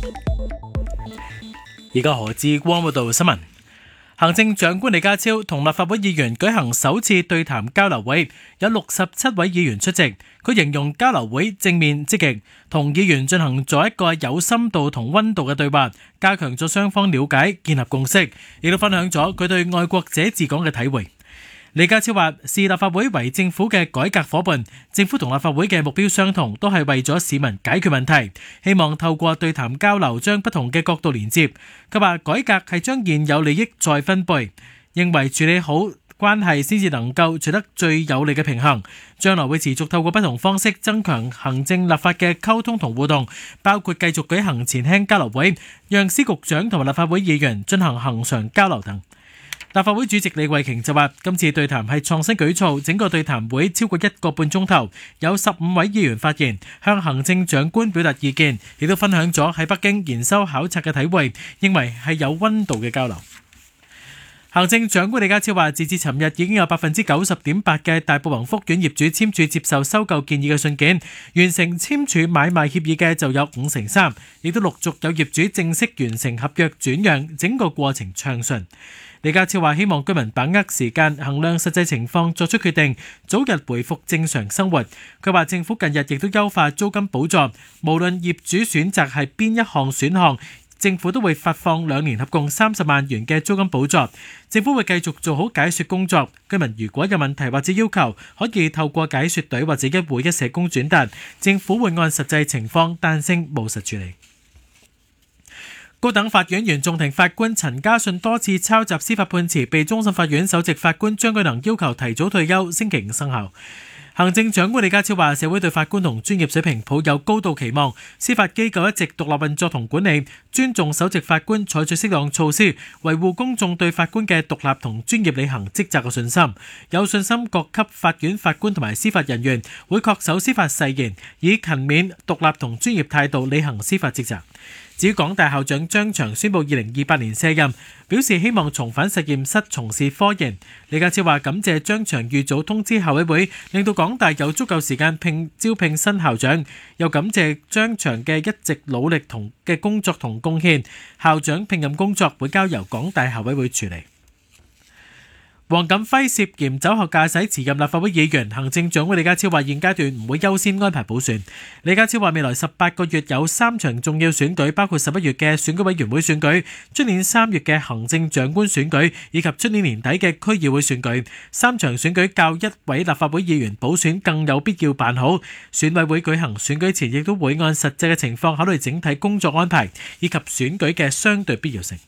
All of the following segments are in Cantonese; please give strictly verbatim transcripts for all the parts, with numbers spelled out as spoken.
而家何志光報道新聞。行政長官李家超同立法會議員舉行首次對談交流會，有六十七位議員出席。佢形容交流會正面積極，同議員進行咗一個有深度同溫度嘅對話，加強咗雙方了解，建立共識，亦都分享咗佢對愛國者治港嘅體會。李家超話：視立法會為政府嘅改革伙伴，政府同立法會嘅目標相同，都係為咗市民解決問題。希望透過對談交流，將不同嘅角度連接。佢話改革係將現有利益再分配，認為處理好關係先至能夠取得最有利嘅平衡。將來會持續透過不同方式增強行政立法嘅溝通同互動，包括繼續舉行前廳交流會，讓司局長同埋立法會議員進行恆常交流等。立法會主席李慧瓊就話：今次對談係創新舉措，整個對談會超過一個半鐘頭，有十五位議員發言，向行政長官表達意見，亦都分享咗喺北京研修考察嘅體會，認為係有溫度嘅交流。行政長官李家超話：截至尋日已經有百分之九十點八嘅大埔宏福苑業主簽署接受收購建議嘅信件，完成簽署買賣協議嘅就有五成三，亦都陸續有業主正式完成合約轉讓，整個過程暢順。李家超話：希望居民把握時間，衡量實際情況作出決定，早日回復正常生活。佢話政府近日亦都優化租金補助，無論業主選擇係邊一項選項，政府都會發放兩年合共三十萬元嘅租金補助。政府會繼續做好解說工作，居民如果有問題或者要求，可以透過解說隊或者一會一社工轉達，政府會按實際情況彈性務實處理。高等法院原訟庭法官陳家信多次抄襲司法判詞，被終審法院首席法官張舉能要求提早退休，星期五生效。行政長官李家超話：社會對法官同專業水平抱有高度期望，司法機構一直獨立運作同管理，尊重首席法官採取適當措施，維護公眾對法官嘅獨立同專業履行職責嘅信心。有信心各級法院法官同埋司法人員會恪守司法誓言，以勤勉、獨立同專業態度履行司法職責。至於港大校長張翔宣布二零二八年卸任，表示希望重返實驗室從事科研。李家超話感謝張翔預早通知校委會，令到港大有足夠時間聘招聘新校長，又感謝張翔嘅一直努力同嘅工作同貢獻。校長聘任工作會交由港大校委會處理。黃錦輝涉嫌酒後駕駛辭任立法會議員，行政長官李家超話現階段唔會優先安排補選。李家超話未來十八個月有三場重要選舉，包括十一月嘅選舉委員會選舉、出年三月嘅行政長官選舉以及出年年底嘅區議會選舉。三場選舉較一位立法會議員補選更有必要辦好。選委會舉行選舉前亦都會按實際嘅情況考慮整體工作安排以及選舉嘅相對必要性。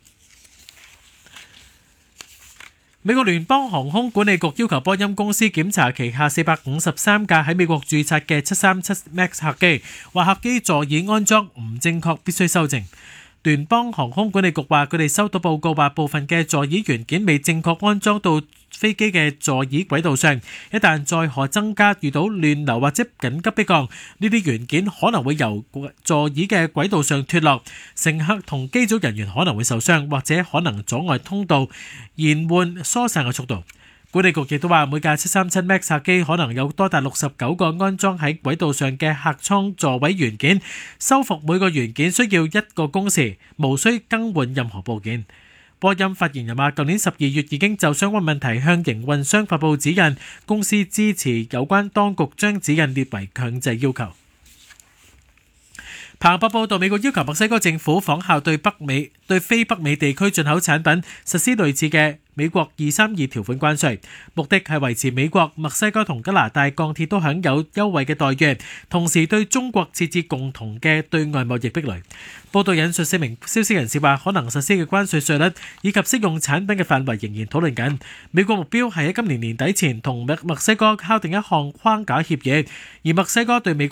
美國聯邦航空管理局要求波音公司檢查旗下四百五十三架喺美國註冊嘅七三七 MAX 客機，話客機座椅安裝唔正確，必須修正。聯邦航空管理局話佢哋收到報告，話部分嘅座椅元件未正確安裝到飛機嘅座椅軌道上，一旦載荷增加遇到亂流或者緊急迫降，呢啲元件可能會由座椅嘅軌道上脫落，乘客同機組人員可能會受傷，或者可能阻礙通道，延緩疏散嘅速度。管理局亦都話每架七三七 MAX 客機可能有多達六十九個安裝喺軌道上嘅客艙座位元件，修復每個元件需要一個工時，無需更換任何部件。波音發言人話，舊年十二月已經就相關問題向營運商發布指引，公司支持有關當局將指引列為強制要求。彭博報道，美國要求墨西哥政府仿效對北美對非北美地區進口產品實施類似嘅美國二三二條款關稅，目的係維持美國、墨西哥同加拿大鋼鐵都享有優惠嘅待遇，同時對中國設置共同嘅對外貿易壁壘。報道引述四名消息人士話，可能實施嘅關稅稅率以及適用產品嘅範圍仍然討論緊。美國目標係喺今年年底前同墨西哥敲定一項框架協議，而墨西哥對美國